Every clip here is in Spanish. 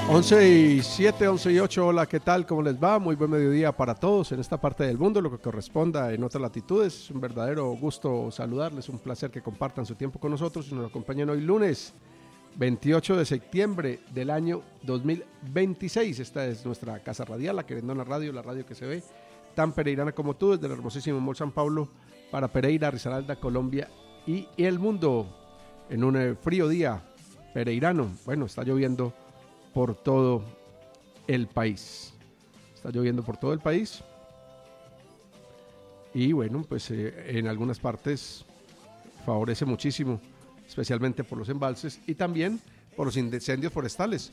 11:07, 11:08, hola, ¿qué tal? ¿Cómo les va? Muy buen mediodía para todos en esta parte del mundo, lo que corresponda en otras latitudes. Es un verdadero gusto saludarles, un placer que compartan su tiempo con nosotros y nos acompañen hoy lunes 28 de septiembre del año 2026. Esta es nuestra casa radial, la Querendona Radio, la radio que se ve tan pereirana como tú, desde el hermosísimo Mall San Pablo para Pereira, Risaralda, Colombia y el mundo. En un frío día pereirano, bueno, está lloviendo por todo el país. Está lloviendo por todo el país. Y bueno, pues en algunas partes favorece muchísimo, especialmente por los embalses y también por los incendios forestales.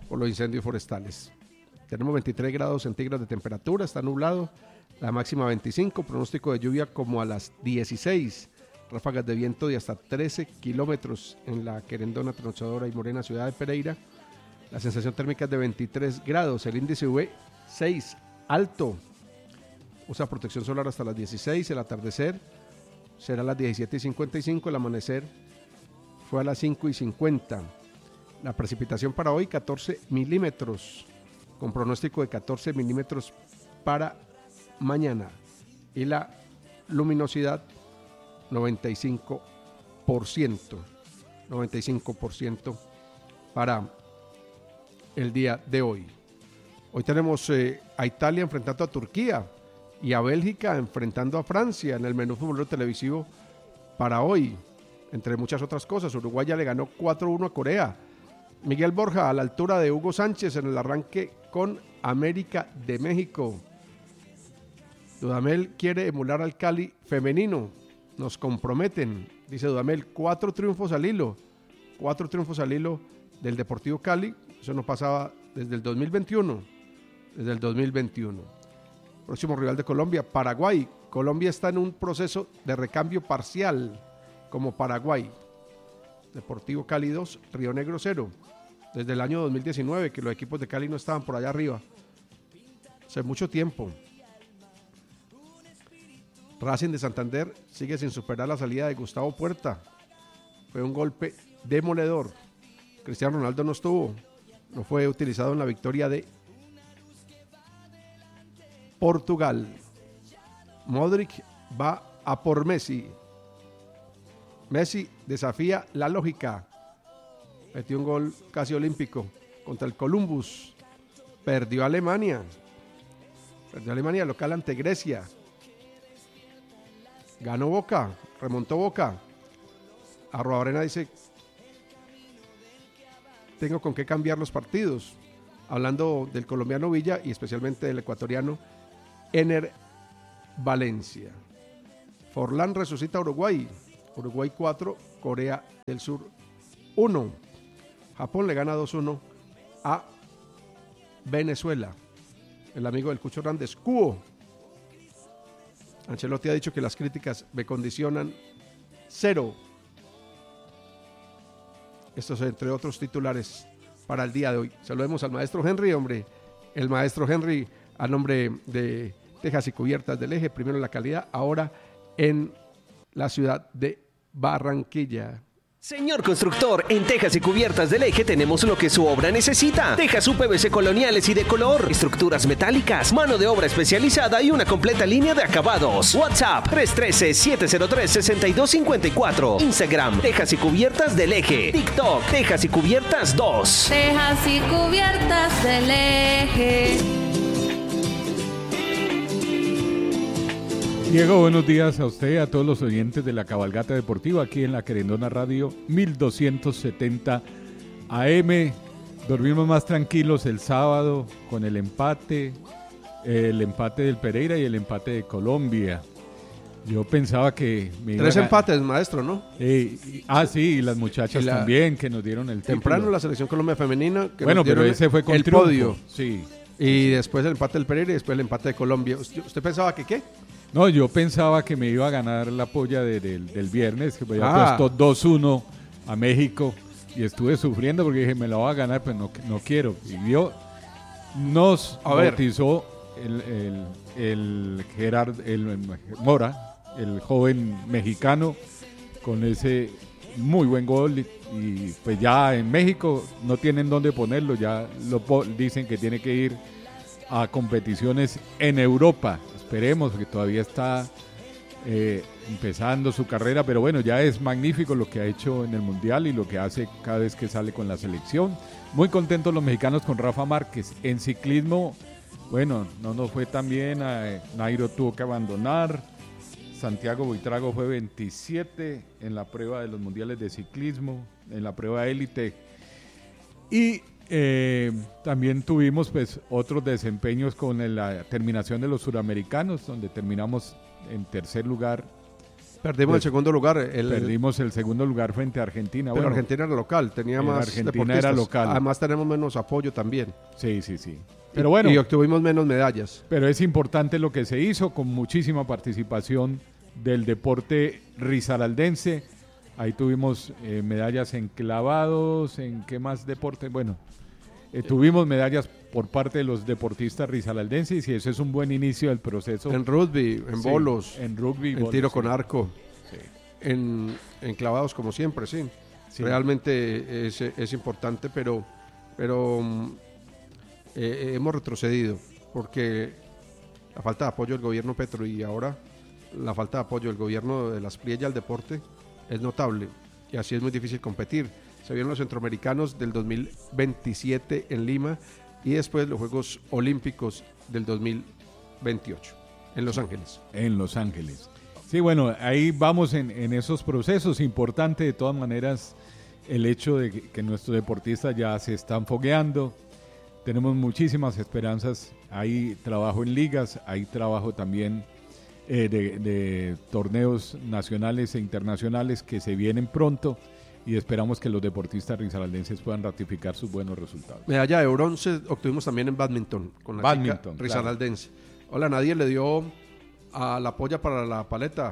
Tenemos 23 grados centígrados de temperatura, está nublado, la máxima 25, pronóstico de lluvia como a las 16, ráfagas de viento de hasta 13 kilómetros en la Querendona, Trasnochadora y Morena, ciudad de Pereira. La sensación térmica es de 23 grados, el índice UV 6, alto. Usa protección solar hasta las 16, el atardecer será a las 17:55, el amanecer fue a las 5:50. La precipitación para hoy 14 milímetros, con pronóstico de 14 milímetros para mañana. Y la luminosidad 95% para el día de hoy. Hoy tenemos a Italia enfrentando a Turquía y a Bélgica enfrentando a Francia en el menú futbolero televisivo para hoy, entre muchas otras cosas. Uruguay ya le ganó 4-1 a Corea. Miguel Borja a la altura de Hugo Sánchez en el arranque con América de México. Dudamel quiere emular al Cali femenino. Nos comprometen, dice Dudamel, 4 triunfos al hilo del Deportivo Cali. Eso no pasaba desde el 2021. Próximo rival de Colombia, Paraguay. Colombia está en un proceso de recambio parcial como Paraguay. Deportivo Cali 2, Río Negro 0. Desde el año 2019 que los equipos de Cali no estaban por allá arriba. Hace mucho tiempo. Racing de Santander sigue sin superar la salida de Gustavo Puerta. Fue un golpe demoledor. Cristiano Ronaldo no fue utilizado en la victoria de Portugal. Modric va a por Messi. Messi desafía la lógica. Metió un gol casi olímpico contra el Columbus. Perdió Alemania local ante Grecia. Ganó Boca, remontó Boca. Arrobarena dice: tengo con qué cambiar los partidos. Hablando del colombiano Villa y especialmente del ecuatoriano Ener Valencia. Forlán resucita a Uruguay. Uruguay 4, Corea del Sur 1. Japón le gana 2-1 a Venezuela. El amigo del Cucho Hernández, Cubo. Ancelotti ha dicho que las críticas me condicionan 0. Estos entre otros titulares para el día de hoy. Saludemos al maestro Henry, hombre. El maestro Henry a nombre de Tejas y Cubiertas del Eje, primero en la calidad, ahora en la ciudad de Barranquilla. Señor constructor, en Tejas y Cubiertas del Eje tenemos lo que su obra necesita. Tejas UPVC coloniales y de color, estructuras metálicas, mano de obra especializada y una completa línea de acabados. WhatsApp 313-703-6254. Instagram Tejas y Cubiertas del Eje. TikTok Tejas y Cubiertas 2. Tejas y Cubiertas del Eje. Diego, buenos días a usted, a todos los oyentes de la Cabalgata Deportiva aquí en la Querendona Radio 1270 AM. Dormimos más tranquilos el sábado con el empate del Pereira y el empate de Colombia. Yo pensaba que... 3 empates, maestro, ¿no? Sí, y las muchachas también que nos dieron el temprano título. La selección Colombia femenina. Que bueno, pero ese fue con el triunfo. Podio. Sí. Y después el empate del Pereira y después el empate de Colombia. ¿Usted pensaba que qué? No, yo pensaba que me iba a ganar la polla del viernes, que me había puesto 2-1 a México y estuve sufriendo porque dije, me la voy a ganar, pero no quiero. Y nos bautizó el Gerard Mora, el joven mexicano, con ese muy buen gol y pues ya en México no tienen dónde ponerlo, ya dicen que tiene que ir a competiciones en Europa. Esperemos, que todavía está empezando su carrera, pero bueno, ya es magnífico lo que ha hecho en el Mundial y lo que hace cada vez que sale con la selección. Muy contentos los mexicanos con Rafa Márquez. En ciclismo, bueno, no nos fue tan bien, Nairo tuvo que abandonar, Santiago Buitrago fue 27 en la prueba de los mundiales de ciclismo, en la prueba élite, y también tuvimos pues otros desempeños con la terminación de los suramericanos, donde terminamos en tercer lugar. Perdimos el segundo lugar. Perdimos el segundo lugar frente a Argentina. Pero bueno, Argentina era local, tenía más Argentina deportistas. era local. Además tenemos menos apoyo también. Sí. Pero bueno, y obtuvimos menos medallas. Pero es importante lo que se hizo, con muchísima participación del deporte risaraldense. Ahí tuvimos medallas en clavados, en qué más deporte. Bueno, tuvimos medallas por parte de los deportistas risaraldenses y eso es un buen inicio del proceso. En rugby, en bolos, en rugby, en tiro con arco, en clavados como siempre, sí. Realmente es importante, pero hemos retrocedido porque la falta de apoyo del gobierno Petro y ahora la falta de apoyo del gobierno de las Priella al deporte es notable y así es muy difícil competir. Se vieron los centroamericanos del 2027 en Lima y después los Juegos Olímpicos del 2028 en Los Ángeles. En Los Ángeles. Sí, bueno, ahí vamos en esos procesos. Importante de todas maneras el hecho de que nuestros deportistas ya se están fogueando. Tenemos muchísimas esperanzas. Hay trabajo en ligas, hay trabajo también de torneos nacionales e internacionales que se vienen pronto y esperamos que los deportistas risaraldenses puedan ratificar sus buenos resultados. Medalla de bronce obtuvimos también en badminton con la chica risaraldense. Claro. Hola, nadie le dio a la polla para la paleta.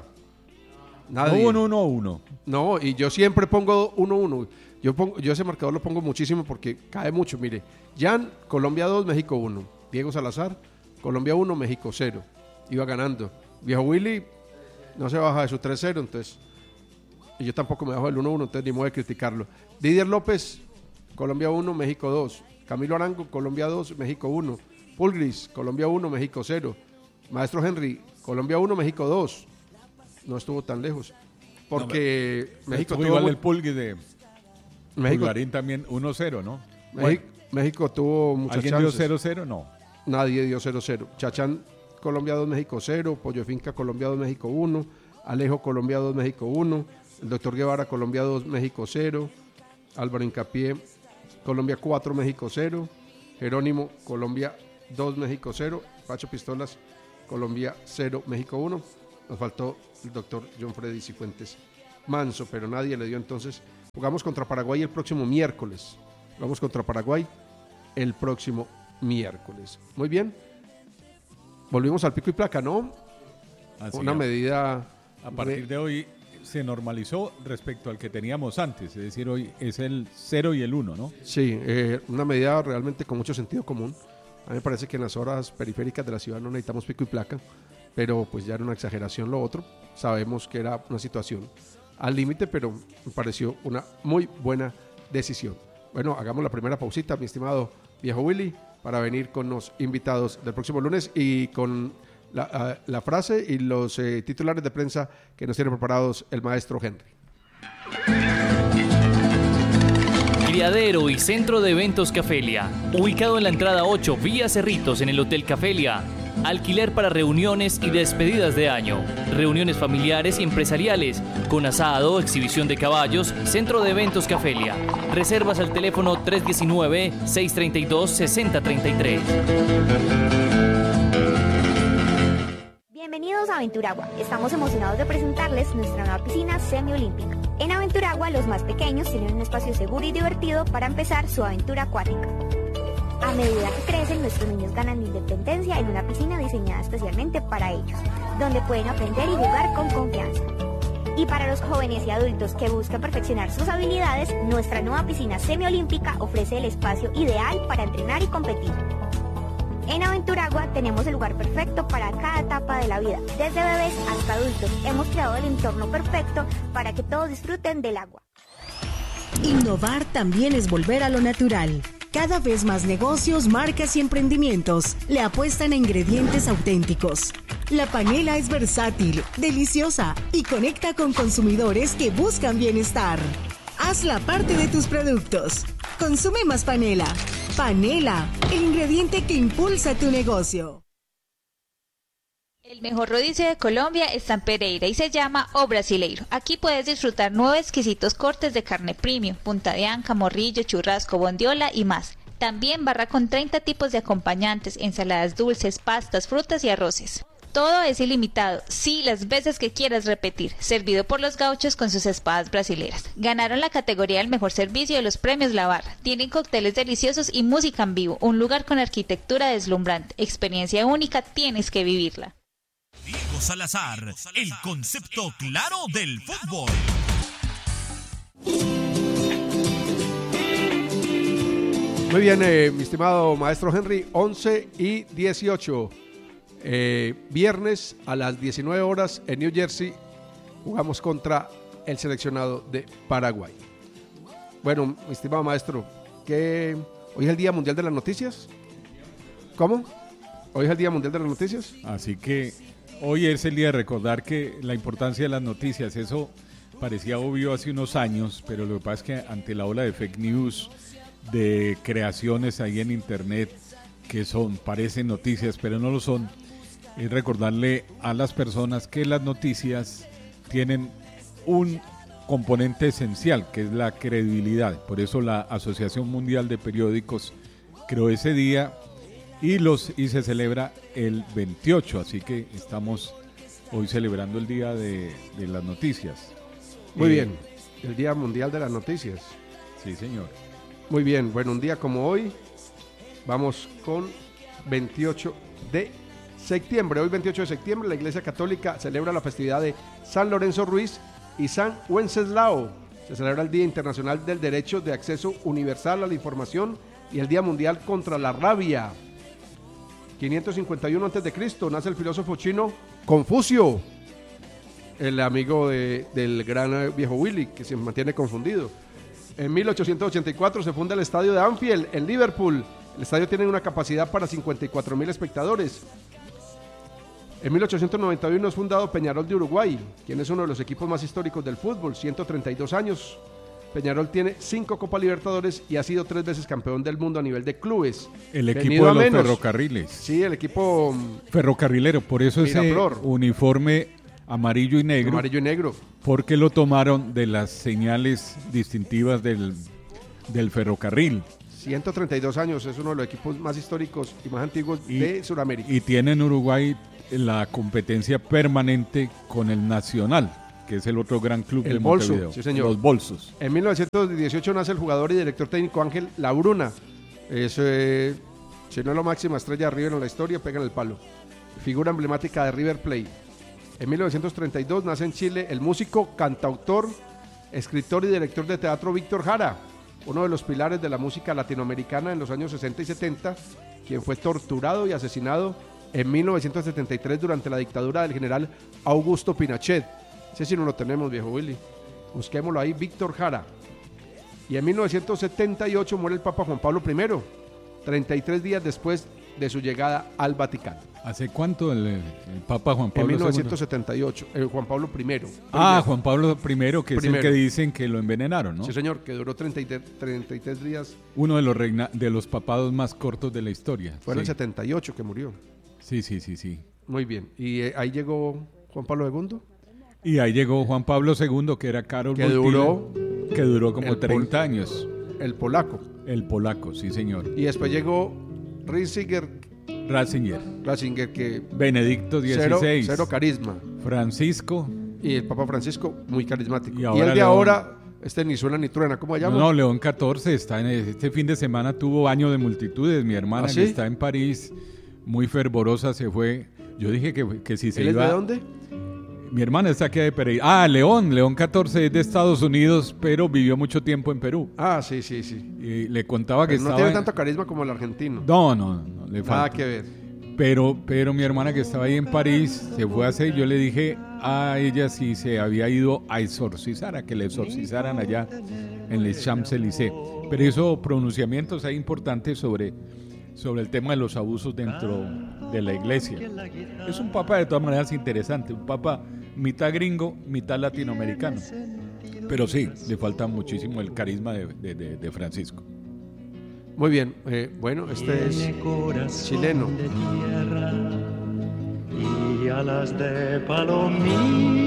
Nadie. No, 1-1. No, y yo siempre pongo 1-1. Yo ese marcador lo pongo muchísimo porque cae mucho. Mire, Jan, Colombia 2, México 1. Diego Salazar, Colombia 1, México 0. Iba ganando. Viejo Willy no se baja de su 3-0, entonces. Y yo tampoco me bajo del 1-1, entonces ni me voy a criticarlo. Didier López, Colombia 1, México 2. Camilo Arango, Colombia 2, México 1. Pulgris, Colombia 1, México 0. Maestro Henry, Colombia 1, México 2. No estuvo tan lejos. Porque no, México tuvo igual el Pulgris de Pulgarín también 1-0, ¿no? México tuvo muchas ¿Alguien chances. dio 0-0? No. Nadie dio 0-0. Chachán, Colombia 2, México 0. Pollo Finca, Colombia 2, México 1. Alejo, Colombia 2, México 1. El doctor Guevara, Colombia 2, México 0. Álvaro Hincapié, Colombia 4, México 0. Jerónimo, Colombia 2, México 0. Pacho Pistolas, Colombia 0, México 1. Nos faltó el doctor John Freddy Cifuentes Manso, pero nadie le dio. Entonces jugamos contra Paraguay el próximo miércoles. Vamos contra Paraguay el próximo miércoles. Muy bien. Volvimos al pico y placa, ¿no? Así una medida... A partir de hoy se normalizó respecto al que teníamos antes. Es decir, hoy es el 0 y el 1, ¿no? Sí, una medida realmente con mucho sentido común. A mí me parece que en las horas periféricas de la ciudad no necesitamos pico y placa, pero pues ya era una exageración lo otro. Sabemos que era una situación al límite, pero me pareció una muy buena decisión. Bueno, hagamos la primera pausita, mi estimado viejo Willy, para venir con los invitados del próximo lunes y con la frase y los titulares de prensa que nos tiene preparados el maestro Henry. Criadero y Centro de Eventos Cafelia, ubicado en la entrada 8 vía Cerritos en el Hotel Cafelia. Alquiler para reuniones y despedidas de año, reuniones familiares y empresariales, con asado, exhibición de caballos, Centro de Eventos Cafelia. Reservas al teléfono 319-632-6033. Bienvenidos a Aventuragua. Estamos emocionados de presentarles nuestra nueva piscina semiolímpica. En Aventuragua, los más pequeños tienen un espacio seguro y divertido para empezar su aventura acuática. A medida que crecen, nuestros niños ganan independencia en una piscina diseñada especialmente para ellos, donde pueden aprender y jugar con confianza. Y para los jóvenes y adultos que buscan perfeccionar sus habilidades, nuestra nueva piscina semiolímpica ofrece el espacio ideal para entrenar y competir. En Aventuragua tenemos el lugar perfecto para cada etapa de la vida. Desde bebés hasta adultos hemos creado el entorno perfecto para que todos disfruten del agua. Innovar también es volver a lo natural. Cada vez más negocios, marcas y emprendimientos le apuestan a ingredientes auténticos. La panela es versátil, deliciosa y conecta con consumidores que buscan bienestar. Hazla parte de tus productos. Consume más panela. Panela, el ingrediente que impulsa tu negocio. El mejor rodicio de Colombia está en Pereira y se llama O Brasileiro. Aquí puedes disfrutar 9 exquisitos cortes de carne premium, punta de anca, morrillo, churrasco, bondiola y más. También barra con 30 tipos de acompañantes, ensaladas dulces, pastas, frutas y arroces. Todo es ilimitado, sí, las veces que quieras repetir. Servido por los gauchos con sus espadas brasileras. Ganaron la categoría del mejor servicio de los premios La Barra. Tienen cócteles deliciosos y música en vivo. Un lugar con arquitectura deslumbrante. Experiencia única, tienes que vivirla. Diego Salazar, el concepto claro del fútbol. Muy bien, mi estimado maestro Henry, 11 y 18. Viernes a las 19 horas en New Jersey jugamos contra el seleccionado de Paraguay. Bueno, mi estimado maestro, ¿hoy es el Día Mundial de las Noticias? ¿Cómo? ¿Hoy es el Día Mundial de las Noticias? Así que hoy es el día de recordar que la importancia de las noticias, eso parecía obvio hace unos años, pero lo que pasa es que ante la ola de fake news, de creaciones ahí en internet que parecen noticias, pero no lo son, es recordarle a las personas que las noticias tienen un componente esencial, que es la credibilidad. Por eso la Asociación Mundial de Periódicos creó ese día y se celebra el 28, así que estamos hoy celebrando el Día de las Noticias. Muy bien, el Día Mundial de las Noticias. Sí, señor. Muy bien, bueno, un día como hoy, vamos con 28 de septiembre. Hoy 28 de septiembre la Iglesia Católica celebra la festividad de San Lorenzo Ruiz y San Wenceslao. Se celebra el Día Internacional del Derecho de Acceso Universal a la Información y el Día Mundial contra la Rabia. 551 a.C. nace el filósofo chino Confucio, el amigo del gran viejo Willy, que se mantiene confundido. En 1884 se funda el estadio de Anfield en Liverpool. El estadio tiene una capacidad para 54.000 espectadores. En 1891 es fundado Peñarol de Uruguay, quien es uno de los equipos más históricos del fútbol, 132 años. Peñarol tiene 5 Copa Libertadores y ha sido 3 veces campeón del mundo a nivel de clubes. El equipo de los ferrocarriles. Sí, el equipo ferrocarrilero, por eso Miraflor. Ese uniforme amarillo y negro. Amarillo y negro. Porque lo tomaron de las señales distintivas del ferrocarril. 132 años, es uno de los equipos más históricos y más antiguos de Sudamérica. Y tiene en Uruguay la competencia permanente con el Nacional, que es el otro gran club de Montevideo. Sí, señor. Los Bolsos. En 1918 nace el jugador y director técnico Ángel Labruna. Si no es la máxima estrella de River en la historia, pega en el palo. Figura emblemática de River Plate. En 1932 nace en Chile el músico, cantautor, escritor y director de teatro Víctor Jara, uno de los pilares de la música latinoamericana en los años 60 y 70, quien fue torturado y asesinado en 1973 durante la dictadura del general Augusto Pinochet. Ese sí no lo tenemos, viejo Willy. Busquémoslo ahí, Víctor Jara. Y en 1978 muere el Papa Juan Pablo I, 33 días después de su llegada al Vaticano. ¿Hace cuánto el Papa Juan Pablo II? En 1978, Juan Pablo I. Juan Pablo I, que es el que dicen que lo envenenaron, ¿no? Sí, señor, que duró 33 días. Uno de los papados más cortos de la historia. Fue en el 78 que murió. Sí. Muy bien. ¿Y ahí llegó Juan Pablo II? Y ahí llegó Juan Pablo II, que era Karol Wojtyła, que duró como 30 años. El polaco. El polaco, sí, señor. Y después llegó Ratzinger, que Benedicto XVI, cero carisma. Francisco. Y el Papa Francisco, muy carismático. Y el de ahora, ni suena ni truena, ¿cómo se llama? No, León XIV está este fin de semana tuvo baño de multitudes. Mi hermana, que está en París, muy fervorosa, se fue. Yo dije que si se iba. ¿Él es de dónde? Mi hermana está aquí de Pereira. León XIV es de Estados Unidos, pero vivió mucho tiempo en Perú. Sí. Y le contaba que no tiene tanto carisma como el argentino. No, le falta. Nada que ver. Pero mi hermana, que estaba ahí en París, se fue a hacer. Yo le dije a ella si se había ido a exorcizar, a que le exorcizaran allá en les Champs-Élysées. Pero hizo pronunciamientos ahí importantes sobre el tema de los abusos dentro de la iglesia. Es un papa de todas maneras interesante, un papa mitad gringo, mitad latinoamericano. Pero sí, le falta muchísimo el carisma de Francisco. Muy bien, bueno, este es chileno. Y alas de palomita.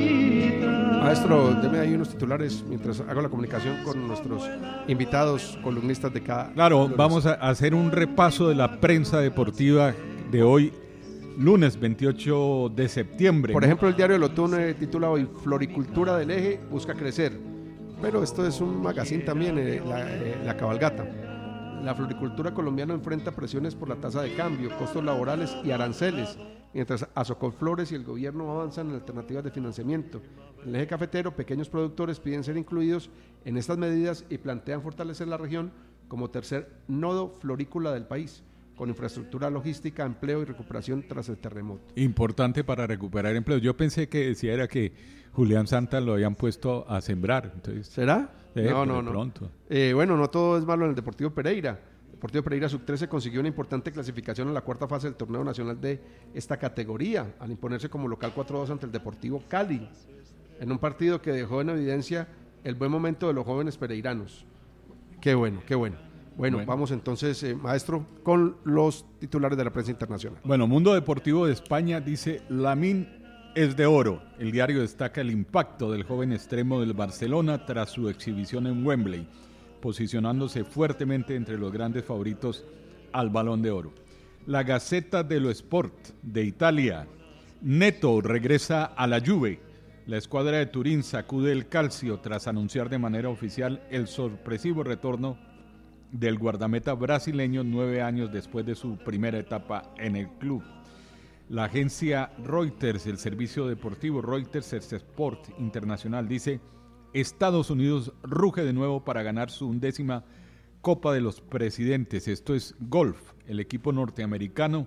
Maestro, deme ahí unos titulares mientras hago la comunicación con nuestros invitados, columnistas de cada... Claro, vamos a hacer un repaso de la prensa deportiva de hoy, lunes 28 de septiembre. Por ejemplo, el diario El Otún titula hoy Floricultura del Eje busca crecer. Pero esto es un magazine también, la cabalgata. La floricultura colombiana enfrenta presiones por la tasa de cambio, costos laborales y aranceles, mientras Asocolflores y el gobierno avanzan en alternativas de financiamiento. En el eje cafetero, pequeños productores piden ser incluidos en estas medidas y plantean fortalecer la región como tercer nodo florícola del país, con infraestructura logística, empleo y recuperación tras el terremoto. Importante para recuperar empleo. Yo pensé que decía era que Julián Santa lo habían puesto a sembrar. Entonces, ¿será? No. Pronto. Bueno, no todo es malo en el Deportivo Pereira. El Deportivo Pereira Sub-13 consiguió una importante clasificación en la cuarta fase del torneo nacional de esta categoría, al imponerse como local 4-2 ante el Deportivo Cali, en un partido que dejó en evidencia el buen momento de los jóvenes pereiranos. Qué bueno. Bueno, vamos entonces, maestro, con los titulares de la prensa internacional. Bueno, Mundo Deportivo de España dice: Lamine es de oro. El diario destaca el impacto del joven extremo del Barcelona tras su exhibición en Wembley, posicionándose fuertemente entre los grandes favoritos al Balón de Oro. La Gazzetta dello Sport de Italia: Neto regresa a la Juve. La escuadra de Turín sacude el calcio tras anunciar de manera oficial el sorpresivo retorno del guardameta brasileño 9 años después de su primera etapa en el club. La agencia Reuters, el servicio deportivo Reuters Sport Internacional, dice: Estados Unidos ruge de nuevo para ganar su 11ª Copa de los Presidentes. Esto es golf. El equipo norteamericano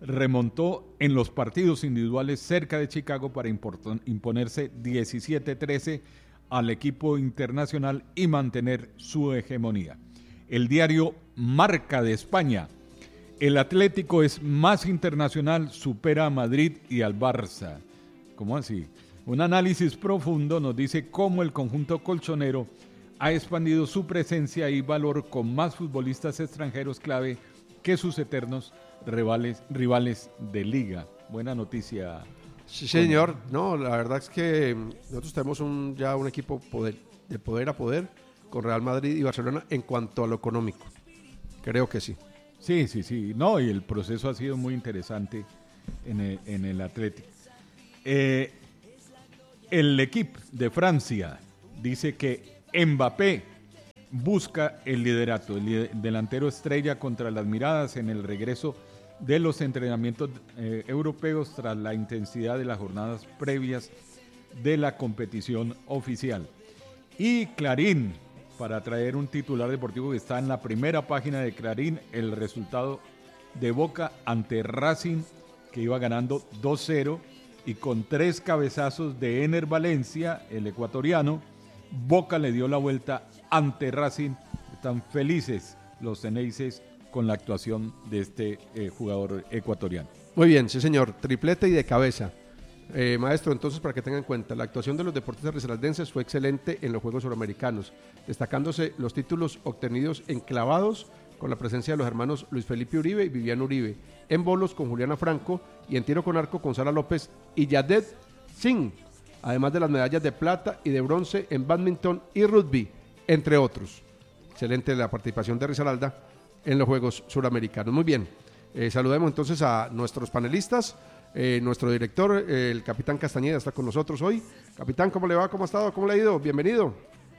remontó en los partidos individuales cerca de Chicago para imponerse 17-13 al equipo internacional y mantener su hegemonía. El diario Marca de España: el Atlético es más internacional, supera a Madrid y al Barça. ¿Cómo así? Un análisis profundo nos dice cómo el conjunto colchonero ha expandido su presencia y valor con más futbolistas extranjeros clave que sus eternos rivales de liga. Buena noticia. Sí, señor. No, la verdad es que nosotros tenemos ya un equipo de poder a poder con Real Madrid y Barcelona en cuanto a lo económico. Creo que sí. Sí. No, y el proceso ha sido muy interesante en el Atlético. El equipo de Francia dice que Mbappé busca el liderato. El delantero estrella contra las miradas en el regreso de los entrenamientos europeos tras la intensidad de las jornadas previas de la competición oficial. Y Clarín, para traer un titular deportivo que está en la primera página de Clarín, el resultado de Boca ante Racing, que iba ganando 2-0, y con 3 cabezazos de Ener Valencia, el ecuatoriano, Boca le dio la vuelta ante Racing. Están felices los ceneices con la actuación de este jugador ecuatoriano. Muy bien, sí señor, triplete y de cabeza. Maestro, entonces, para que tengan en cuenta, la actuación de los deportistas risaraldenses fue excelente en los Juegos Suramericanos, destacándose los títulos obtenidos en clavados con la presencia de los hermanos Luis Felipe Uribe y Viviano Uribe, en bolos con Juliana Franco y en tiro con arco con Sara López y Yadet Singh, además de las medallas de plata y de bronce en badminton y rugby, entre otros. Excelente la participación de Risaralda en los Juegos Suramericanos. Muy bien, saludemos entonces a nuestros panelistas. Nuestro director, el capitán Castañeda, está con nosotros hoy. Capitán, ¿cómo le va? ¿Cómo ha estado? ¿Cómo le ha ido? Bienvenido.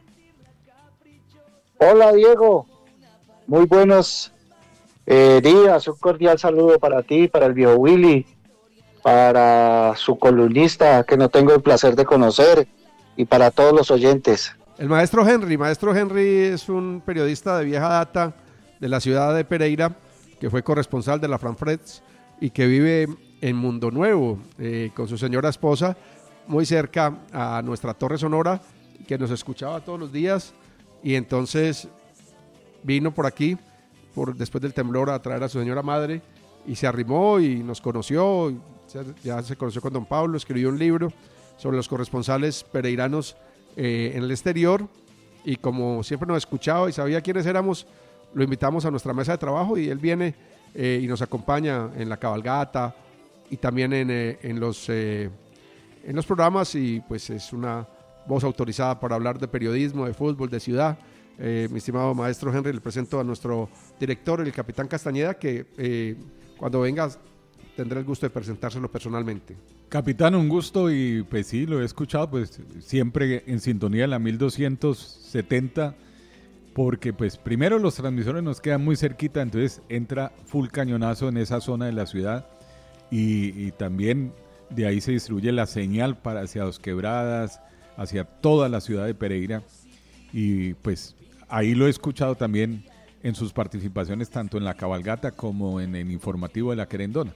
Hola, Diego. Muy buenos días. Un cordial saludo para ti, para el viejo Willy, para su columnista, que no tengo el placer de conocer, y para todos los oyentes. El maestro Henry es un periodista de vieja data de la ciudad de Pereira, que fue corresponsal de la Franfreds y que vive en Mundo Nuevo, con su señora esposa, muy cerca a nuestra Torre Sonora, que nos escuchaba todos los días y entonces vino por aquí, después del temblor, a traer a su señora madre, y se arrimó y nos conoció, ya se conoció con don Pablo, escribió un libro sobre los corresponsales pereiranos en el exterior, y como siempre nos escuchaba y sabía quiénes éramos, lo invitamos a nuestra mesa de trabajo, y él viene y nos acompaña en la cabalgata y también en los programas, y pues es una voz autorizada para hablar de periodismo, de fútbol, de ciudad. Mi estimado maestro Henry, le presento a nuestro director, el capitán Castañeda, que cuando venga tendré el gusto de presentárselo personalmente. Capitán, un gusto, y pues sí, lo he escuchado, pues siempre en sintonía de la 1270, porque pues primero los transmisores nos quedan muy cerquita, entonces entra full cañonazo en esa zona de la ciudad, y también de ahí se distribuye la señal para hacia Dos Quebradas, hacia toda la ciudad de Pereira, y pues ahí lo he escuchado también en sus participaciones tanto en la cabalgata como en el informativo de la Querendona.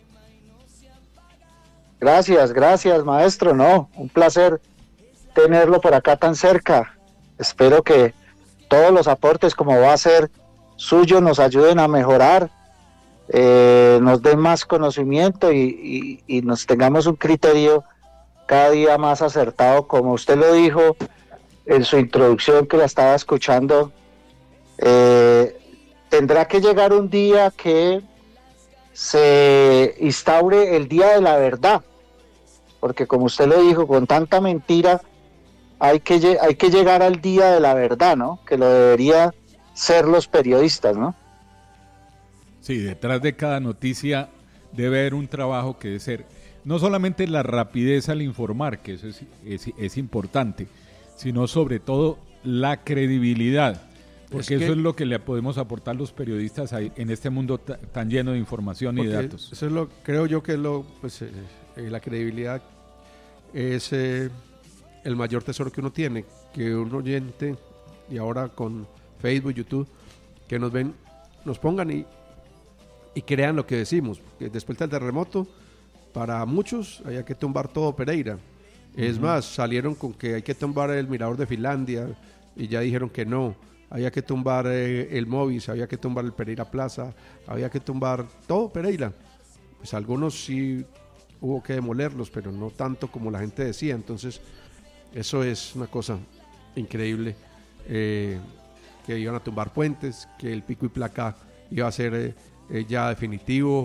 Gracias, maestro, no, un placer tenerlo por acá tan cerca. Espero que todos los aportes, como va a ser suyo, nos ayuden a mejorar, nos den más conocimiento y nos tengamos un criterio cada día más acertado, como usted lo dijo en su introducción, que la estaba escuchando. Tendrá que llegar un día que se instaure el día de la verdad, porque como usted lo dijo, con tanta mentira hay que llegar al día de la verdad, ¿no? Que lo debería ser los periodistas, ¿no? Sí, detrás de cada noticia debe haber un trabajo que debe ser no solamente la rapidez al informar, que eso es importante, sino sobre todo la credibilidad, porque eso es lo que le podemos aportar los periodistas en este mundo tan lleno de información y de datos. Eso es creo yo que la credibilidad es el mayor tesoro que uno tiene, que un oyente, y ahora con Facebook, YouTube, que nos ven, nos pongan y crean lo que decimos. Que después del terremoto, para muchos había que tumbar todo Pereira. Es más, salieron con que hay que tumbar el mirador de Finlandia y ya dijeron que no. Había que tumbar el Movis, había que tumbar el Pereira Plaza, había que tumbar todo Pereira. Pues algunos sí hubo que demolerlos, pero no tanto como la gente decía. Entonces, eso es una cosa increíble, que iban a tumbar puentes, que el pico y placa iba a ser ya definitivo,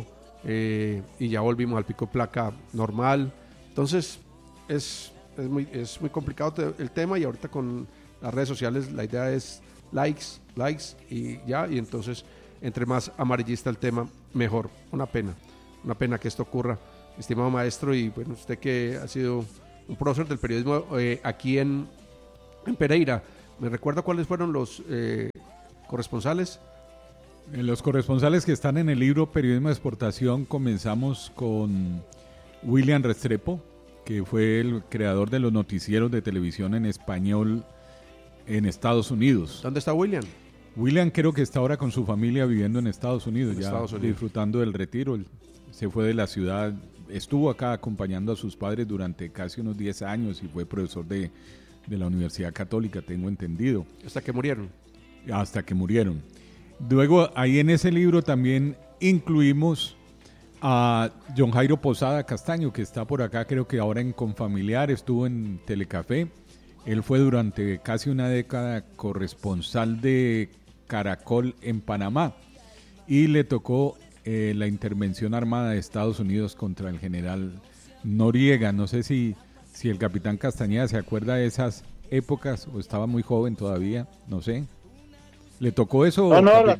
y ya volvimos al pico y placa normal. Entonces, es muy complicado el tema, y ahorita con las redes sociales la idea es likes y ya, y entonces entre más amarillista el tema, mejor. Una pena que esto ocurra, estimado maestro, y bueno, usted que ha sido un prócer del periodismo aquí en Pereira, ¿me recuerda cuáles fueron los corresponsales? Los corresponsales que están en el libro Periodismo de Exportación, comenzamos con William Restrepo, que fue el creador de los noticieros de televisión en español en Estados Unidos. ¿Dónde está William? William creo que está ahora con su familia viviendo en Estados Unidos, disfrutando del retiro. Se fue de la ciudad, estuvo acá acompañando a sus padres durante casi unos 10 años y fue profesor de la Universidad Católica, tengo entendido. ¿Hasta que murieron? Hasta que murieron. Luego, ahí en ese libro también incluimos a John Jairo Posada Castaño, que está por acá, creo que ahora en Confamiliar, estuvo en Telecafé. Él fue durante casi una década corresponsal de Caracol en Panamá y le tocó la intervención armada de Estados Unidos contra el general Noriega. No sé si el capitán Castañeda se acuerda de esas épocas o estaba muy joven todavía, no sé. ¿Le tocó eso? No, la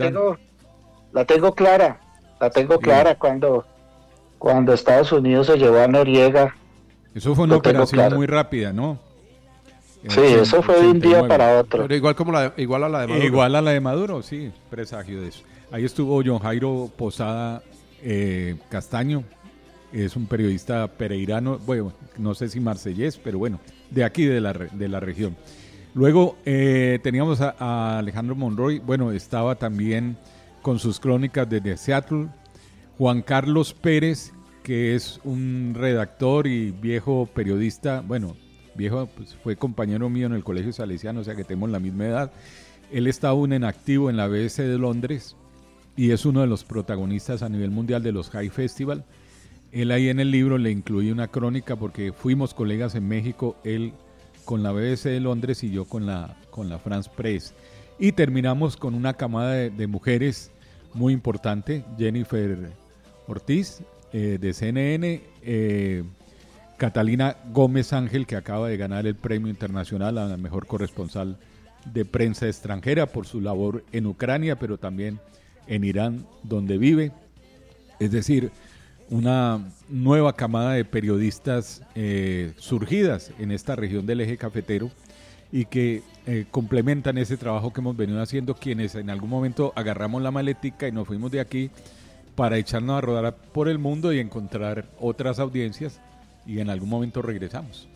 tengo clara. La tengo clara cuando Estados Unidos se llevó a Noriega. Eso fue una operación muy rápida, ¿no? Sí, eso fue de un día para otro. Pero igual a la de Maduro. Igual a la de Maduro, sí, presagio de eso. Ahí estuvo John Jairo Posada Castaño, es un periodista pereirano, bueno, no sé si marsellés, pero bueno, de aquí de la región. Luego teníamos a Alejandro Monroy, bueno, estaba también con sus crónicas desde Seattle. Juan Carlos Pérez, que es un redactor y viejo periodista, bueno, viejo, pues fue compañero mío en el Colegio Salesiano, o sea que tenemos la misma edad. Él está aún en activo en la BBC de Londres y es uno de los protagonistas a nivel mundial de los High Festival. Él ahí en el libro le incluí una crónica porque fuimos colegas en México, él con la BBC de Londres y yo con la France Press. Y terminamos con una camada de mujeres muy importante, Jennifer Ortiz de CNN, Catalina Gómez Ángel, que acaba de ganar el premio internacional a la mejor corresponsal de prensa extranjera por su labor en Ucrania, pero también en Irán, donde vive. Es decir, una nueva camada de periodistas surgidas en esta región del eje cafetero y que complementan ese trabajo que hemos venido haciendo quienes en algún momento agarramos la maletica y nos fuimos de aquí para echarnos a rodar por el mundo y encontrar otras audiencias, y en algún momento regresamos.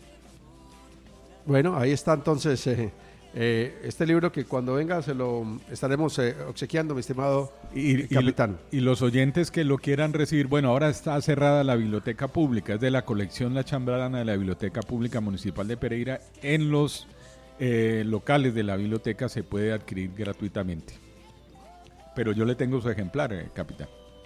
Bueno, ahí está entonces este libro que cuando venga se lo estaremos obsequiando, mi estimado capitán. Y los oyentes que lo quieran recibir, bueno, ahora está cerrada la biblioteca pública, es de la colección La Chambrana de la Biblioteca Pública Municipal de Pereira. En los locales de la biblioteca se puede adquirir gratuitamente. Pero yo le tengo su ejemplar, capitán.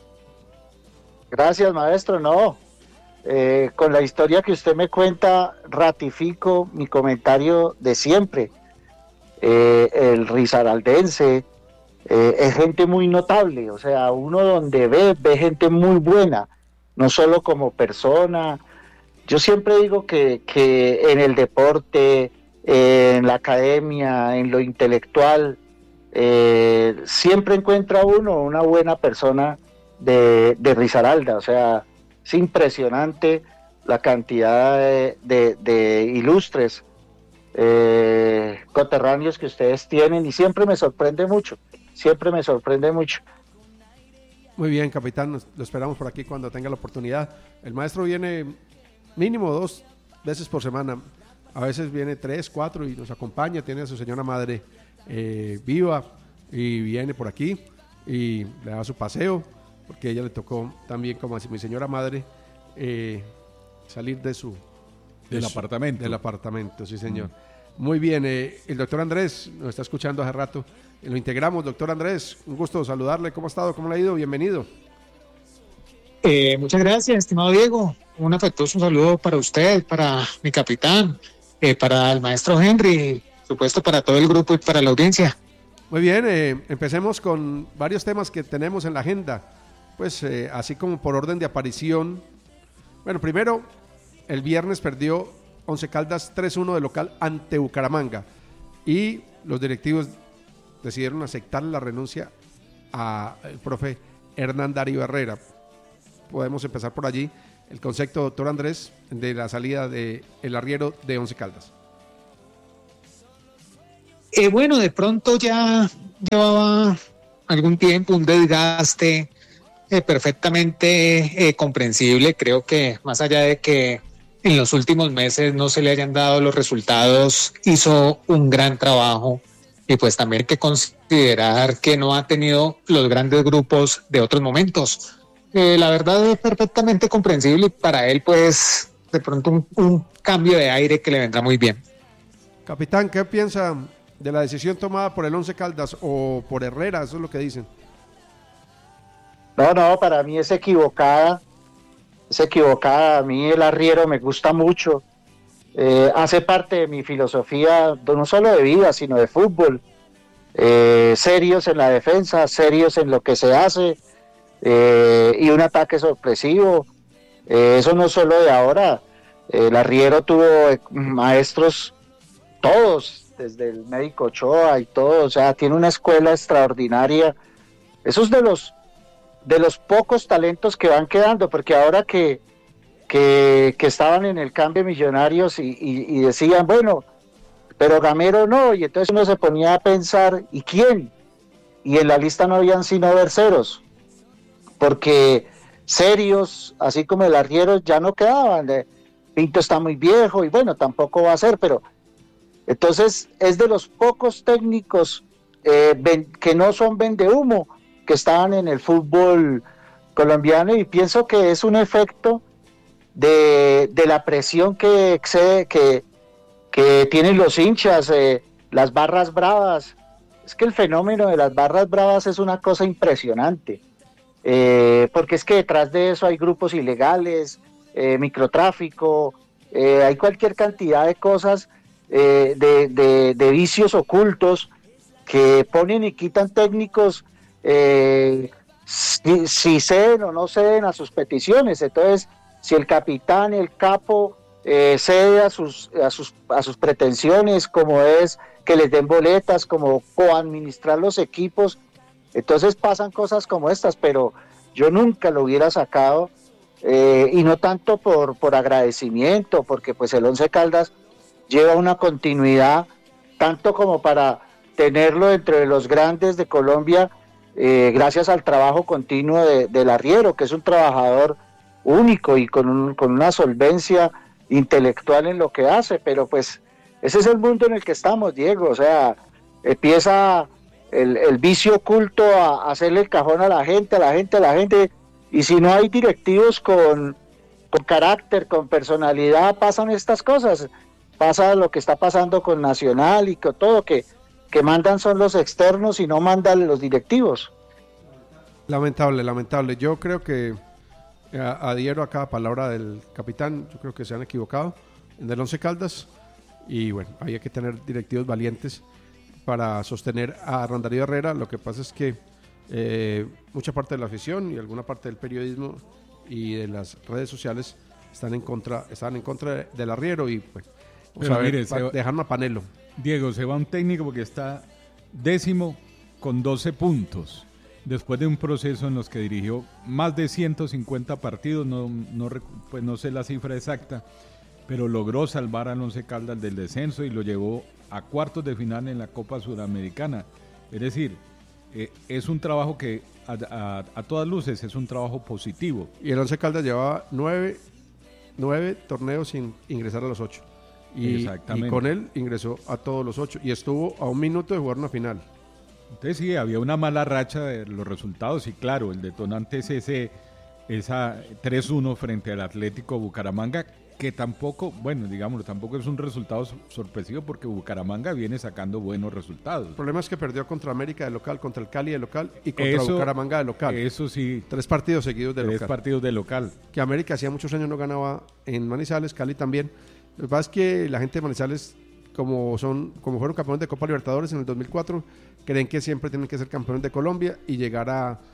Gracias, maestro. No, con la historia que usted me cuenta, ratifico mi comentario de siempre. El risaraldense es gente muy notable, o sea, uno donde ve gente muy buena, no solo como persona. Yo siempre digo que en el deporte, en la academia, en lo intelectual, siempre encuentra uno una buena persona de Risaralda. O sea, es impresionante la cantidad de ilustres coterráneos que ustedes tienen, y siempre me sorprende mucho. Muy bien, capitán, lo esperamos por aquí cuando tenga la oportunidad. El maestro viene mínimo 2 veces por semana, a veces viene 3, 4 y nos acompaña, tiene a su señora madre viva y viene por aquí y le da su paseo, porque a ella le tocó también, como a mi señora madre, salir del apartamento, sí señor. Muy bien, el doctor Andrés nos está escuchando hace rato, lo integramos. Doctor Andrés, un gusto saludarle, ¿cómo ha estado? ¿Cómo le ha ido? Bienvenido. Muchas gracias, estimado Diego, un afectuoso saludo para usted, para mi capitán, para el maestro Henry, por supuesto para todo el grupo y para la audiencia. Muy bien, empecemos con varios temas que tenemos en la agenda, pues así como por orden de aparición. Bueno, primero, el viernes perdió Once Caldas 3-1 de local ante Bucaramanga y los directivos decidieron aceptar la renuncia al profe Hernán Darío Herrera. Podemos empezar por allí. El concepto, doctor Andrés, de la salida del arriero de Once Caldas. Bueno, de pronto ya llevaba algún tiempo un desgaste perfectamente comprensible. Creo que más allá de que en los últimos meses no se le hayan dado los resultados, hizo un gran trabajo, y pues también hay que considerar que no ha tenido los grandes grupos de otros momentos. La verdad es perfectamente comprensible, y para él pues de pronto un cambio de aire que le vendrá muy bien. Capitán, ¿qué piensa de la decisión tomada por el Once Caldas o por Herrera? Eso es lo que dicen. No, para mí es equivocada. A mí el arriero me gusta mucho. Hace parte de mi filosofía, no solo de vida, sino de fútbol. Serios en la defensa, serios en lo que se hace, y un ataque sorpresivo. Eso no solo de ahora. El arriero tuvo maestros todos, desde el médico Ochoa y todo, o sea, tiene una escuela extraordinaria. Eso es de los pocos talentos que van quedando, porque ahora que estaban en el cambio Millonarios y decían, bueno, pero Gamero no, y entonces uno se ponía a pensar, ¿y quién? Y en la lista no habían sino verseros, porque serios, así como el arriero, ya no quedaban. Pinto está muy viejo y bueno, tampoco va a ser, pero entonces es de los pocos técnicos que no son vendehumo, que estaban en el fútbol colombiano, y pienso que es un efecto de la presión que tienen los hinchas, las barras bravas, es que el fenómeno de las barras bravas es una cosa impresionante, porque es que detrás de eso hay grupos ilegales, microtráfico, hay cualquier cantidad de cosas, de vicios ocultos que ponen y quitan técnicos si ceden o no ceden a sus peticiones. Entonces, si el capitán, el capo, cede a sus pretensiones, como es que les den boletas, como coadministrar los equipos, entonces pasan cosas como estas, pero yo nunca lo hubiera sacado, y no tanto por agradecimiento, porque pues el Once Caldas lleva una continuidad, tanto como para tenerlo entre los grandes de Colombia, gracias al trabajo continuo del arriero, que es un trabajador único y con una solvencia intelectual en lo que hace, pero pues ese es el mundo en el que estamos, Diego. O sea, empieza el vicio oculto a hacerle el cajón a la gente, y si no hay directivos con carácter, con personalidad, pasan estas cosas. Pasa lo que está pasando con Nacional y con todo, que mandan son los externos y no mandan los directivos. Lamentable. Yo creo que adhiero a cada palabra del capitán. Yo creo que se han equivocado en el Once Caldas, y bueno, hay que tener directivos valientes para sostener a Rondario Herrera. Lo que pasa es que mucha parte de la afición y alguna parte del periodismo y de las redes sociales están en contra del arriero, y bueno, vamos a ver, dejaron a Panelo. Diego, se va un técnico porque está 10º con 12 puntos, después de un proceso en los que dirigió más de 150 partidos, pues no sé la cifra exacta, pero logró salvar al Once Caldas del descenso y lo llevó a cuartos de final en la Copa Sudamericana. Es decir, es un trabajo que a todas luces es un trabajo positivo. Y el Once Caldas llevaba 9 torneos sin ingresar a los 8. Y con él ingresó a todos los 8 y estuvo a un minuto de jugar una final. Entonces sí, había una mala racha de los resultados, y claro, el detonante es esa 3-1 frente al Atlético Bucaramanga, que tampoco es un resultado sorpresivo, porque Bucaramanga viene sacando buenos resultados. El problema es que perdió contra América de local, contra el Cali de local y contra Bucaramanga de local. Eso sí. 3 partidos seguidos de local. 3 partidos de local. Que América hacía muchos años no ganaba en Manizales, Cali también. Lo que pasa es que la gente de Manizales, como fueron campeones de Copa Libertadores en el 2004, creen que siempre tienen que ser campeones de Colombia y llegar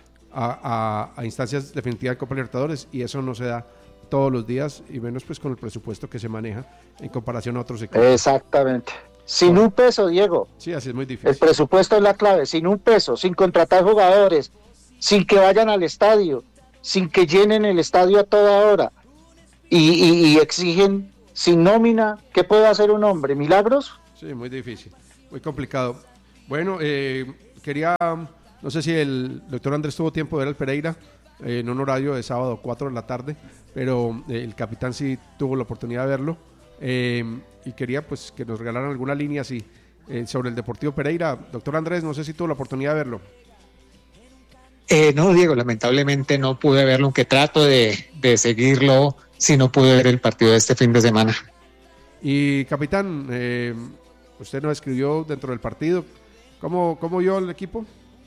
a instancias definitivas de Copa Libertadores, y eso no se da todos los días, y menos pues con el presupuesto que se maneja en comparación a otros equipos. Exactamente. Sin un peso, Diego. Sí, así es muy difícil. El presupuesto es la clave. Sin un peso, sin contratar jugadores, sin que vayan al estadio, sin que llenen el estadio a toda hora, y exigen sin nómina. ¿Qué puede hacer un hombre? ¿Milagros? Sí, muy difícil, muy complicado. Bueno, no sé si el doctor Andrés tuvo tiempo de ver al Pereira en un horario de sábado 4 de la tarde, pero el capitán sí tuvo la oportunidad de verlo, y quería pues que nos regalaran alguna línea así sobre el Deportivo Pereira. Doctor Andrés, no sé si tuvo la oportunidad de verlo. No, Diego, lamentablemente no pude verlo, aunque trato de seguirlo, si no pude ver el partido de este fin de semana. Y capitán, usted nos escribió dentro del partido, ¿cómo vio el equipo?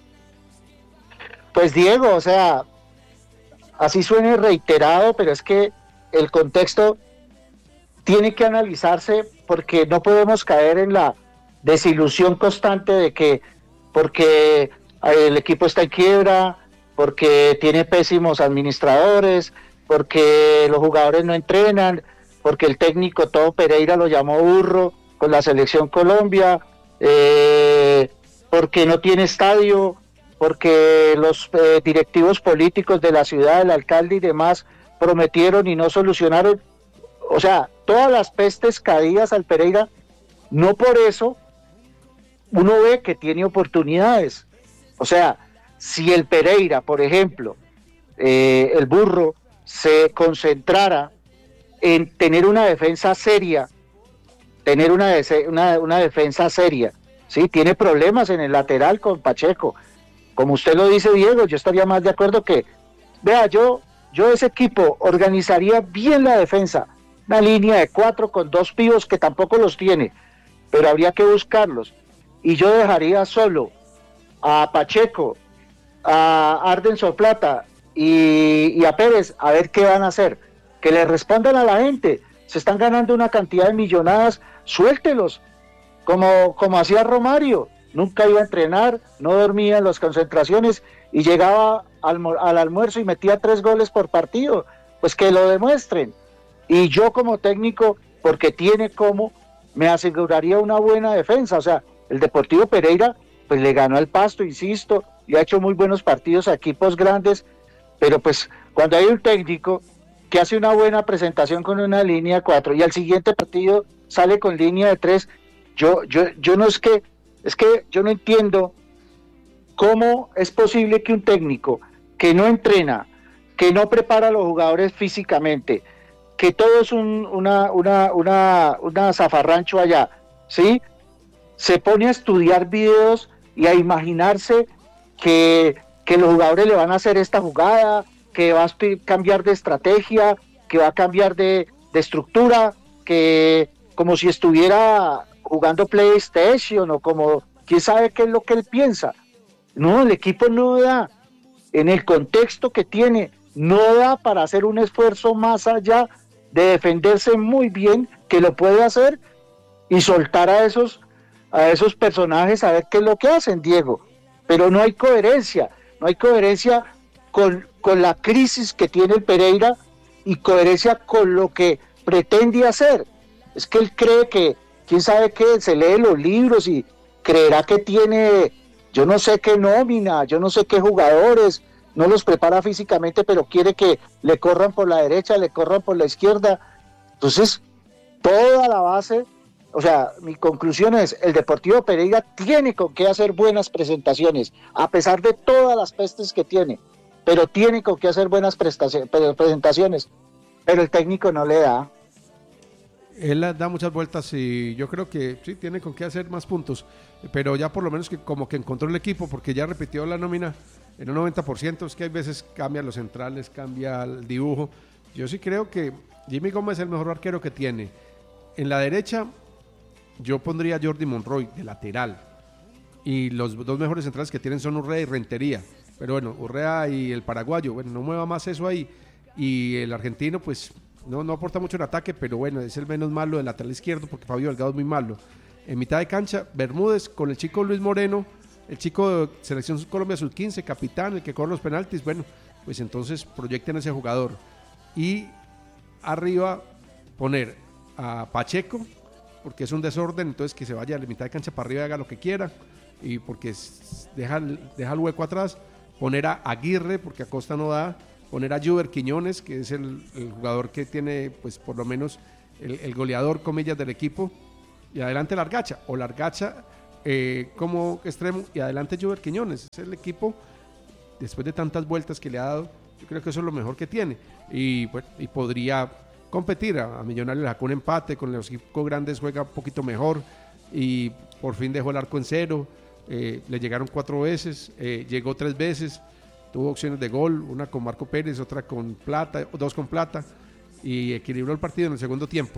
Pues Diego, o sea, así suene reiterado, pero es que el contexto tiene que analizarse, porque no podemos caer en la desilusión constante de que porque el equipo está en quiebra, porque tiene pésimos administradores, porque los jugadores no entrenan, porque el técnico Todo Pereira lo llamó burro con la selección Colombia, porque no tiene estadio, porque los directivos políticos de la ciudad, el alcalde y demás prometieron y no solucionaron. O sea, todas las pestes caídas al Pereira. No por eso uno ve que tiene oportunidades. O sea, si el Pereira, por ejemplo, el burro, se concentrara en tener una defensa seria, ¿sí? Tiene problemas en el lateral con Pacheco. Como usted lo dice, Diego, yo estaría más de acuerdo que, vea, yo ese equipo organizaría bien la defensa, una línea de 4 con 2 pibos que tampoco los tiene, pero habría que buscarlos. y yo dejaría solo a Pacheco, a Arden Soplata y a Pérez a ver qué van a hacer, que le respondan a la gente. Se están ganando una cantidad de millonadas, suéltelos, como hacía Romario. Nunca iba a entrenar, no dormía en las concentraciones y llegaba al almuerzo y metía 3 goles por partido. Pues que lo demuestren. Y yo como técnico, porque tiene cómo, me aseguraría una buena defensa. O sea, el Deportivo Pereira pues le ganó al Pasto, insisto, y ha hecho muy buenos partidos a equipos grandes, pero pues cuando hay un técnico que hace una buena presentación con una línea 4 y al siguiente partido sale con línea de 3, yo no es que yo no entiendo cómo es posible que un técnico que no entrena, que no prepara a los jugadores físicamente, que todo es una zafarrancho allá, ¿sí? Se pone a estudiar videos y a imaginarse que los jugadores le van a hacer esta jugada, que va a cambiar de estrategia, que va a cambiar de estructura, que como si estuviera jugando PlayStation o como quién sabe qué es lo que él piensa. No, el equipo no da, en el contexto que tiene, no da para hacer un esfuerzo más allá de defenderse muy bien, que lo puede hacer, y soltar a esos personajes a ver qué es lo que hacen, Diego. Pero no hay coherencia con la crisis que tiene el Pereira y coherencia con lo que pretende hacer. Es que él cree que, quién sabe qué, se lee los libros y creerá que tiene, yo no sé qué nómina, yo no sé qué jugadores, no los prepara físicamente, pero quiere que le corran por la derecha, le corran por la izquierda. Entonces, toda la base, o sea, mi conclusión es, el Deportivo Pereira tiene con qué hacer buenas presentaciones, a pesar de todas las pestes que tiene, pero tiene con qué hacer buenas presentaciones, pero el técnico no le da. Él da muchas vueltas y yo creo que sí, tiene con qué hacer más puntos, pero ya por lo menos que como que encontró el equipo, porque ya repitió la nómina en un 90%, es que hay veces cambia los centrales, cambia el dibujo. Yo sí creo que Jimmy Gómez es el mejor arquero que tiene. En la derecha yo pondría a Jordi Monroy de lateral, y los 2 mejores centrales que tienen son Urrea y Rentería, pero bueno, Urrea y el paraguayo, bueno, no mueva más eso ahí, y el argentino pues no aporta mucho en ataque, pero bueno, es el menos malo del lateral izquierdo, porque Fabio Delgado es muy malo. En mitad de cancha, Bermúdez con el chico Luis Moreno, el chico de Selección Colombia Sub-15, capitán, el que corre los penaltis. Bueno, pues entonces proyecten a ese jugador. Y arriba poner a Pacheco, porque es un desorden, entonces que se vaya a la mitad de cancha para arriba y haga lo que quiera, y porque deja el hueco atrás. Poner a Aguirre, porque Acosta no da. Poner a Juber Quiñones, que es el jugador que tiene, pues por lo menos, el goleador, comillas, del equipo. Y adelante Largacha, o Largacha como extremo, y adelante Juber Quiñones. Es el equipo, después de tantas vueltas que le ha dado, yo creo que eso es lo mejor que tiene. Y bueno, y podría competir. A Millonarios le sacó un empate, con los equipos grandes juega un poquito mejor, y por fin dejó el arco en cero. Le llegaron 4 veces, llegó 3 veces, tuvo opciones de gol, una con Marco Pérez, otra con Plata, 2 con Plata, y equilibró el partido en el segundo tiempo.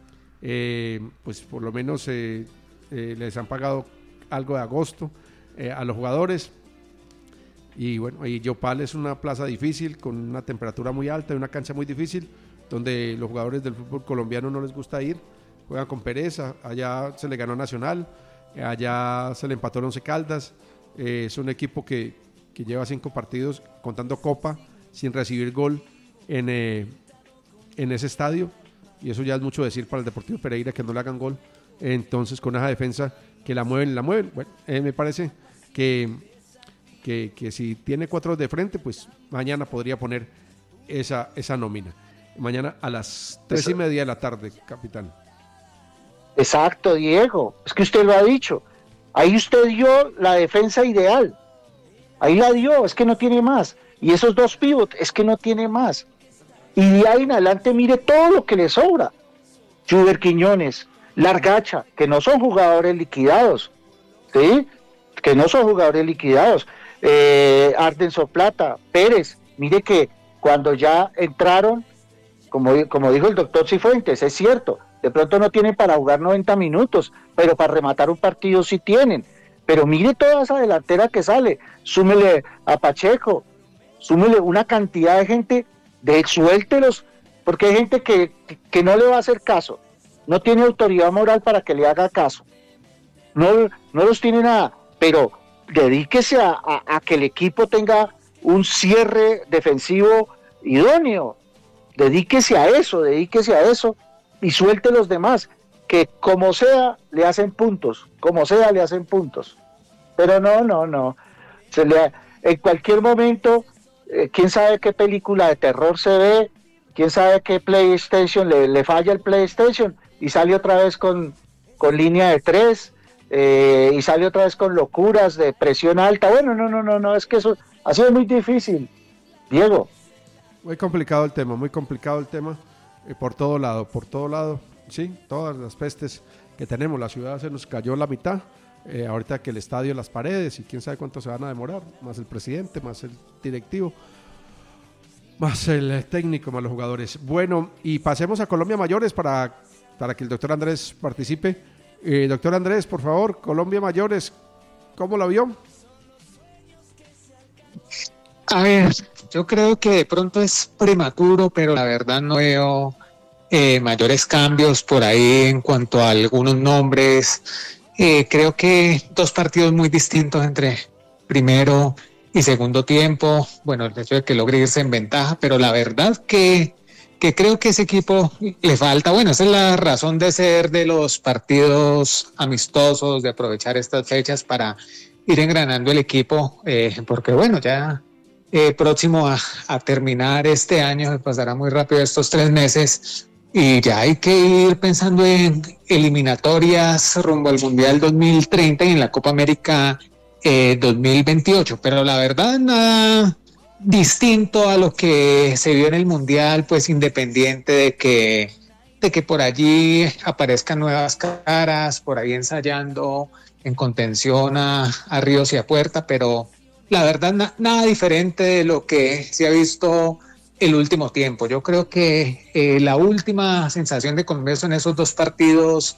Pues por lo menos les han pagado algo de agosto a los jugadores, y bueno, y Yopal es una plaza difícil, con una temperatura muy alta y una cancha muy difícil, donde los jugadores del fútbol colombiano no les gusta ir, juegan con pereza. Allá se le ganó Nacional, allá se le empató el Once Caldas. Es un equipo que lleva 5 partidos contando Copa sin recibir gol en ese estadio, y eso ya es mucho decir para el Deportivo Pereira, que no le hagan gol. Entonces, con esa defensa que la mueven. Bueno, me parece que si tiene 4 de frente, pues mañana podría poner esa nómina. Mañana a las 3:30 de la tarde, capitán. Exacto, Diego, es que usted lo ha dicho. Ahí usted dio la defensa ideal. Ahí la dio, es que no tiene más. Y esos 2 pivots, es que no tiene más. Y de ahí en adelante mire todo lo que le sobra. Juber Quiñones, Largacha, que no son jugadores liquidados, ¿sí? Que no son jugadores liquidados. Arden Soplata, Pérez, mire que cuando ya entraron, como dijo el doctor Cifuentes, es cierto, de pronto no tienen para jugar 90 minutos, pero para rematar un partido sí tienen. pero mire toda esa delantera que sale, súmele a Pacheco, súmele una cantidad de gente, suéltelos, porque hay gente que no le va a hacer caso, no tiene autoridad moral para que le haga caso, no los tiene nada, pero dedíquese a que el equipo tenga un cierre defensivo idóneo, dedíquese a eso y suelte los demás, que como sea le hacen puntos, pero no, en cualquier momento, quién sabe qué película de terror se ve, quién sabe qué PlayStation le falla el PlayStation y sale otra vez con línea de 3 y sale otra vez con locuras de presión alta. Bueno, no, es que eso ha sido muy difícil, Diego. Muy complicado el tema, por todo lado, sí, todas las pestes que tenemos, la ciudad se nos cayó la mitad, ahorita que el estadio, las paredes, y quién sabe cuánto se van a demorar, más el presidente, más el directivo, más el técnico, más los jugadores. Bueno, y pasemos a Colombia Mayores para que el doctor Andrés participe. Doctor Andrés, por favor, Colombia Mayores, ¿cómo la vio? A ver, yo creo que de pronto es prematuro, pero la verdad no veo mayores cambios por ahí en cuanto a algunos nombres. Creo que 2 partidos muy distintos entre primero y segundo tiempo. Bueno, el hecho de que logre irse en ventaja, pero la verdad que creo que ese equipo le falta. Bueno, esa es la razón de ser de los partidos amistosos, de aprovechar estas fechas para ir engranando el equipo, porque bueno, ya próximo a terminar este año, pasará muy rápido estos 3 meses y ya hay que ir pensando en eliminatorias rumbo al Mundial 2030 y en la Copa América 2028, pero la verdad nada distinto a lo que se vio en el Mundial, pues independiente de que por allí aparezcan nuevas caras, por ahí ensayando en contención a Ríos y a Puerta, pero la verdad nada diferente de lo que se ha visto el último tiempo. Yo creo que la última sensación de Colombia son esos 2 partidos,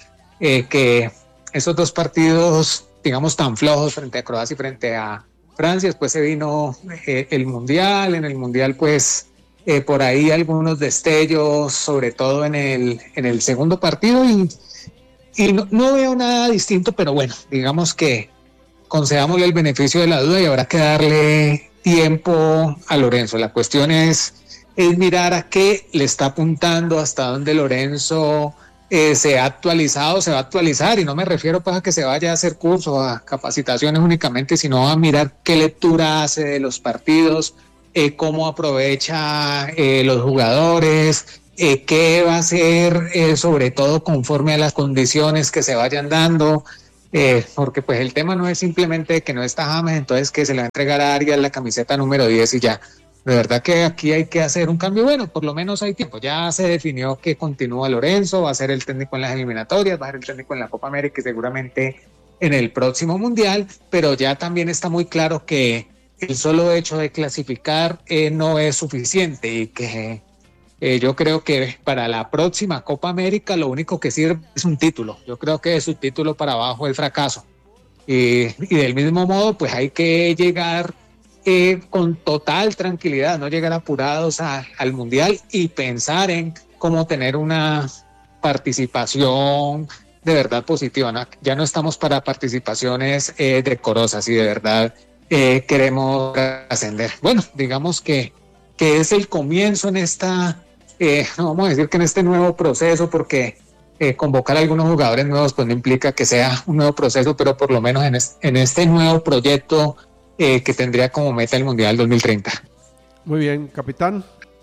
digamos, tan flojos frente a Croacia y frente a Francia. Después se vino el Mundial. En el Mundial, pues, por ahí algunos destellos, sobre todo en el segundo partido, y no veo nada distinto, pero bueno, digamos que concedámosle el beneficio de la duda y habrá que darle tiempo a Lorenzo. La cuestión es mirar a qué le está apuntando, hasta dónde Lorenzo se ha actualizado, se va a actualizar, y no me refiero pues a que se vaya a hacer cursos, a capacitaciones únicamente, sino a mirar qué lectura hace de los partidos, cómo aprovecha los jugadores, qué va a hacer sobre todo conforme a las condiciones que se vayan dando, porque pues el tema no es simplemente que no está James, entonces que se le va a entregar a Arias la camiseta número 10 y ya. De verdad que aquí hay que hacer un cambio. Bueno, por lo menos hay tiempo. Ya se definió que continúa Lorenzo, va a ser el técnico en las eliminatorias, va a ser el técnico en la Copa América y seguramente en el próximo Mundial, pero ya también está muy claro que el solo hecho de clasificar no es suficiente y que yo creo que para la próxima Copa América lo único que sirve es un título. Yo creo que es un título para abajo el fracaso. Y del mismo modo, pues hay que llegar con total tranquilidad, no llegar apurados al Mundial y pensar en cómo tener una participación de verdad positiva, ¿no? Ya no estamos para participaciones decorosas y de verdad queremos ascender. Bueno, digamos que es el comienzo en esta, no vamos a decir que en este nuevo proceso, porque convocar a algunos jugadores nuevos pues no implica que sea un nuevo proceso, pero por lo menos en este nuevo proyecto que tendría como meta el Mundial 2030. Muy bien, capitán.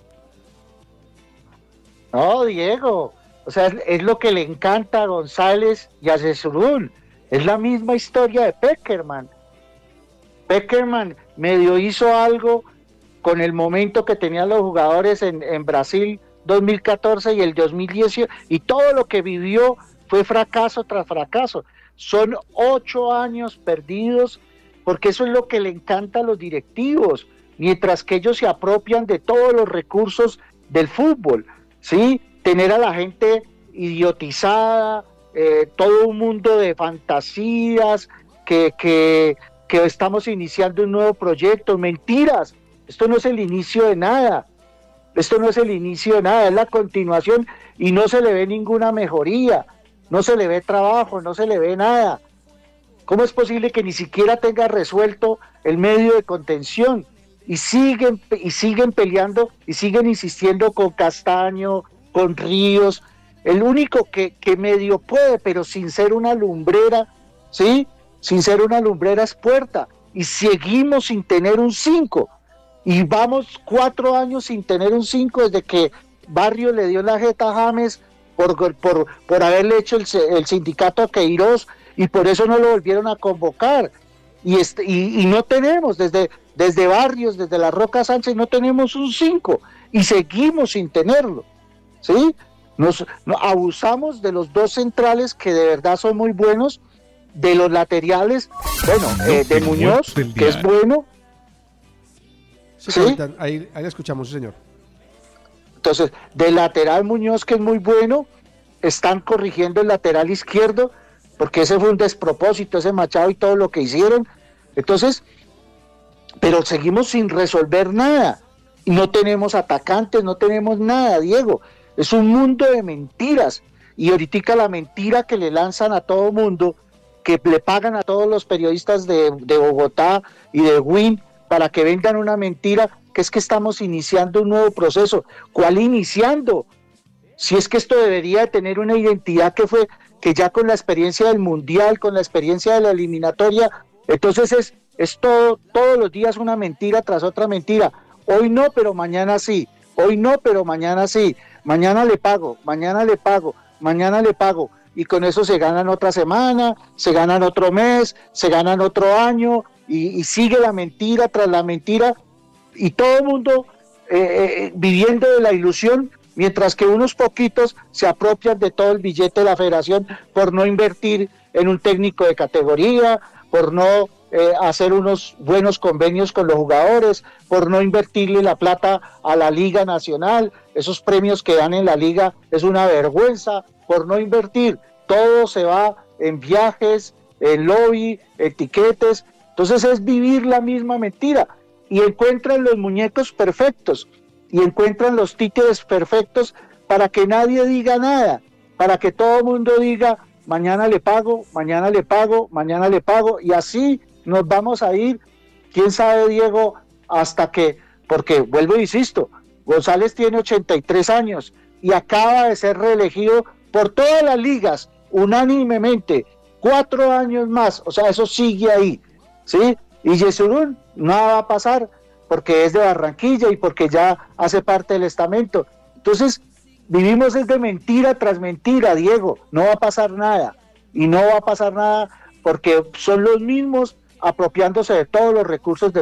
No, Diego, o sea, es lo que le encanta a González y a Cesurún. Es la misma historia de Pekerman. Pekerman medio hizo algo con el momento que tenían los jugadores en Brasil 2014 y el 2018, y todo lo que vivió fue fracaso tras fracaso. Son 8 años perdidos, porque eso es lo que le encanta a los directivos, mientras que ellos se apropian de todos los recursos del fútbol, ¿sí? Tener a la gente idiotizada, todo un mundo de fantasías, que estamos iniciando un nuevo proyecto. Mentiras, esto no es el inicio de nada, es la continuación y no se le ve ninguna mejoría, no se le ve trabajo, no se le ve nada. ¿Cómo es posible que ni siquiera tenga resuelto el medio de contención? Y siguen peleando y siguen insistiendo con Castaño, con Ríos. El único que medio puede, pero sin ser una lumbrera, ¿sí? Sin ser una lumbrera es Puerta. Y seguimos sin tener un 5. Y vamos 4 años sin tener un 5 desde que Barrio le dio la jeta a James por haberle hecho el sindicato a Queiroz, y por eso no lo volvieron a convocar. Y no tenemos, desde Barrios, desde la Roca Sánchez, no tenemos un 5 y seguimos sin tenerlo, ¿sí? Abusamos de los 2 centrales que de verdad son muy buenos, de los laterales, bueno, de Muñoz, que es bueno. Sí, ahí escuchamos, señor. Entonces, del lateral Muñoz, que es muy bueno, están corrigiendo el lateral izquierdo, porque ese fue un despropósito, ese Machado y todo lo que hicieron. Entonces, pero seguimos sin resolver nada. Y no tenemos atacantes, no tenemos nada, Diego. Es un mundo de mentiras. Y ahorita la mentira que le lanzan a todo mundo, que le pagan a todos los periodistas de Bogotá y de Win para que vendan una mentira, que es que estamos iniciando un nuevo proceso. ¿Cuál iniciando? Si es que esto debería de tener una identidad que ya con la experiencia del Mundial, con la experiencia de la eliminatoria, entonces es todos los días una mentira tras otra mentira. Hoy no, pero mañana sí. Hoy no, pero mañana sí. Mañana le pago, mañana le pago, mañana le pago. Y con eso se ganan otra semana, se ganan otro mes, se ganan otro año, y sigue la mentira tras la mentira, y todo el mundo viviendo de la ilusión, mientras que unos poquitos se apropian de todo el billete de la federación por no invertir en un técnico de categoría, por no hacer unos buenos convenios con los jugadores, por no invertirle la plata a la Liga Nacional. Esos premios que dan en la Liga es una vergüenza, por no invertir. Todo se va en viajes, en lobby, etiquetes. Entonces es vivir la misma mentira, y encuentran los muñecos perfectos y encuentran los títeres perfectos para que nadie diga nada, para que todo el mundo diga mañana le pago, mañana le pago, mañana le pago, y así nos vamos a ir, quién sabe, Diego, hasta que, porque vuelvo e insisto, González tiene 83 años y acaba de ser reelegido por todas las ligas unánimemente, 4 años más, o sea, eso sigue ahí, ¿sí? Y Yesurún nada va a pasar porque es de Barranquilla y porque ya hace parte del estamento. Entonces vivimos es de mentira tras mentira, Diego. No va a pasar nada, y no va a pasar nada porque son los mismos apropiándose de todos los recursos del